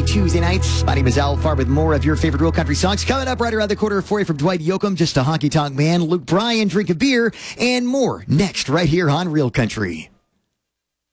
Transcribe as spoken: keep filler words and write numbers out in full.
Tuesday nights. My name is Al Farr with more of your favorite real country songs. Coming up right around the corner for you from Dwight Yoakam, Just a Honky Tonk Man, Luke Bryan, Drink a Beer, and more next right here on Real Country.